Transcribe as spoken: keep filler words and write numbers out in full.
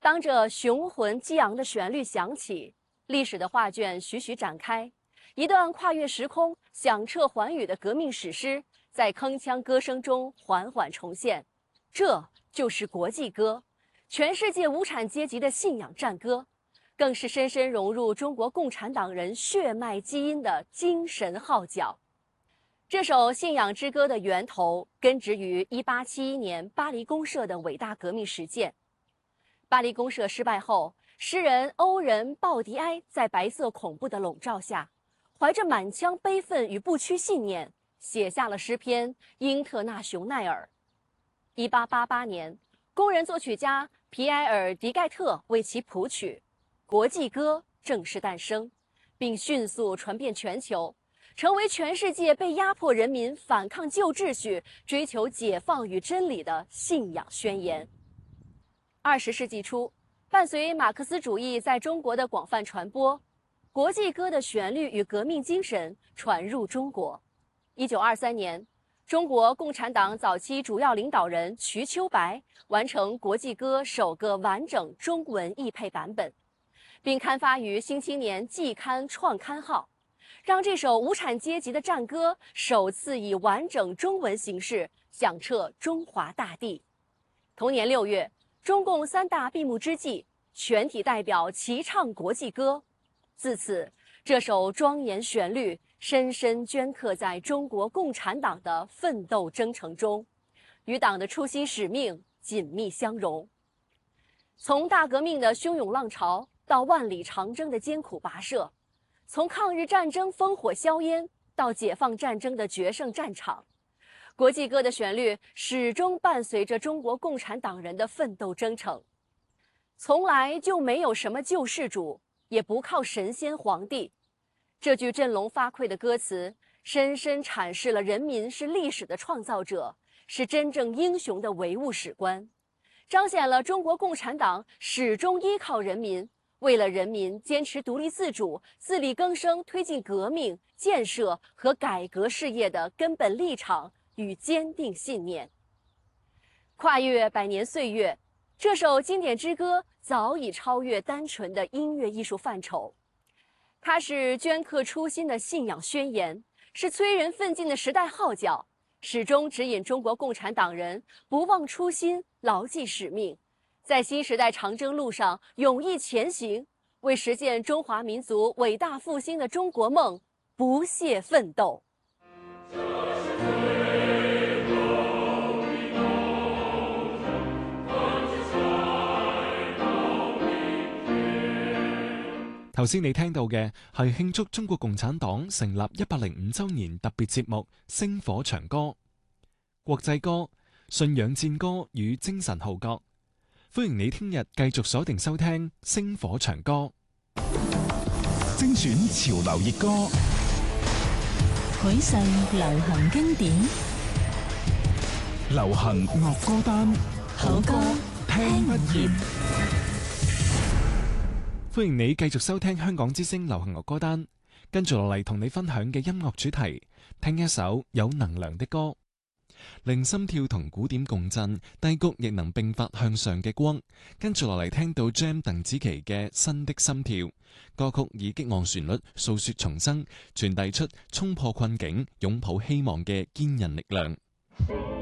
当这雄浑激昂的旋律响起，历史的画卷徐徐展开，一段跨越时空、响彻寰宇的革命史诗，在铿锵歌声中缓缓重现。这就是国际歌，全世界无产阶级的信仰战歌，更是深深融入中国共产党人血脉基因的精神号角。这首信仰之歌的源头根植于一八七一年巴黎公社的伟大革命实践。巴黎公社失败后，诗人欧仁·鲍迪埃在白色恐怖的笼罩下，怀着满腔悲愤与不屈信念，写下了诗篇《英特纳雄奈尔》。一八八八年，工人作曲家皮埃尔·迪盖特为其谱曲，国际歌正式诞生，并迅速传遍全球，成为全世界被压迫人民反抗旧秩序、追求解放与真理的信仰宣言。二十世纪初，伴随马克思主义在中国的广泛传播，国际歌的旋律与革命精神传入中国。一九二三年，中国共产党早期主要领导人瞿秋白完成国际歌首个完整中文译配版本，并刊发于《新青年季刊》创刊号，让这首无产阶级的战歌首次以完整中文形式响彻中华大地。同年六月，中共三大闭幕之际，全体代表齐唱国际歌。自此，这首庄严旋律深深镌刻在中国共产党的奋斗征程中，与党的初心使命紧密相融。从大革命的汹涌浪潮到万里长征的艰苦跋涉，从抗日战争烽火硝烟到解放战争的决胜战场，国际歌的旋律始终伴随着中国共产党人的奋斗征程。从来就没有什么救世主，也不靠神仙皇帝。这句振聋发聩的歌词，深深阐释了人民是历史的创造者，是真正英雄的唯物史观，彰显了中国共产党始终依靠人民，为了人民坚持独立自主、自力更生推进革命、建设和改革事业的根本立场与坚定信念。跨越百年岁月，这首经典之歌早已超越单纯的音乐艺术范畴，它是镌刻初心的信仰宣言，是催人奋进的时代号角，始终指引中国共产党人不忘初心、牢记使命，在新时代长征路上勇毅前行，为实现中华民族伟大复兴的中国梦不懈奋斗。 頭先你聽到嘅係慶祝中國共產黨成立一百零五週年特別節目《星火長歌》，國際歌、信仰戰歌與精神號角。歡迎你聽日繼續鎖定收聽《星火長歌》， 精選潮流熱歌， 許世流行經典， 流行樂歌單， 好歌聽不厭。 歡迎你繼續收聽香港之聲流行樂歌單，跟住落嚟同你分享嘅音樂主題，聽一首有能量的歌，令心跳同鼓點共振，低谷亦能迸發向上嘅光。跟住落嚟聽到 Jam 鄧紫棋嘅《新的心跳》，歌曲以激昂旋律訴說重生，傳遞出衝破困境、擁抱希望嘅堅韌力量。